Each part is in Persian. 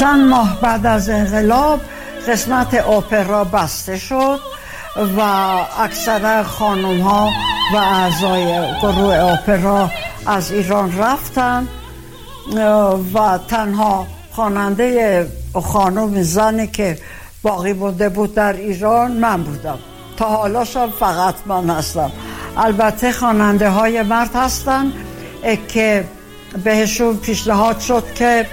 چند ماه بعد از انقلاب قسمت اپرا بسته شد و اکثر خانم ها و اعضای گروه اپرا از ایران رفتن و تنها خواننده خانم زنی که باقی مونده بود در ایران من بودم. تا حالاشم فقط من هستم. البته خواننده های مرد هستن که بهشون پیشنهاد شد که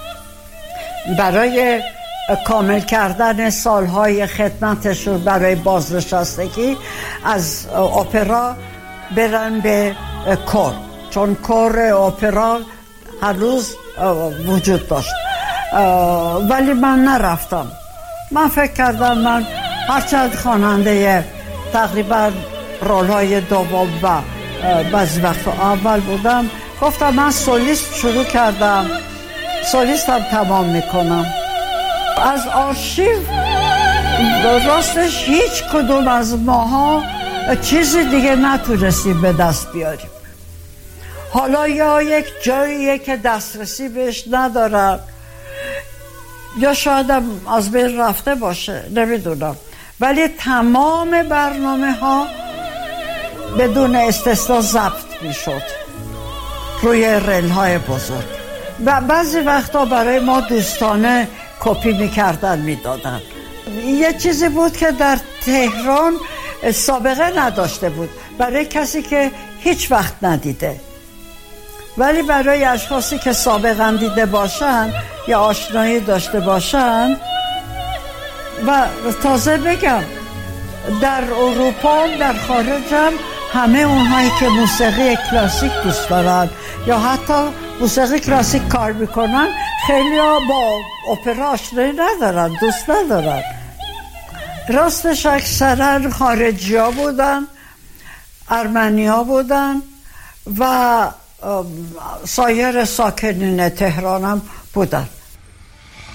برای کامل کردن سالهای خدمتشون برای بازنشستگی از اپرا برن به کور، چون کور اپرا هنوز وجود داشت. ولی من نرفتم. من فکر کردم من هرچند خواننده تقریبا رول‌های دوم و بعضی وقت اول بودم، گفتم من سولیست شروع کردم، سولیست هم تمام میکنم. از آرشیو راستش هیچ کدوم از ماها چیزی دیگه نتونستیم به دست بیاریم. حالا یا یک جاییه که دسترسی بهش ندارن یا شاید از بین رفته باشه، نمیدونم. ولی تمام برنامه ها بدون استثنا ضبط میشد روی ریل های بزرگ و بعضی وقتا برای ما دوستانه کپی میکردن میدادن. یه چیزی بود که در تهران سابقه نداشته بود برای کسی که هیچ وقت ندیده، ولی برای اشخاصی که سابقا دیده باشن یا آشنایی داشته باشن. و تازه بگم در اروپا در خارجم همه اونهایی که موسیقی کلاسیک دوست دارن یا حتی موسیقی کلاسیک کار میکنن خیلی ها با اپرا آشنایی ندارن، دوست ندارن. راستش اکثرا خارجی ها بودن، ارمنی ها بودن و سایر ساکنین تهران هم بودن.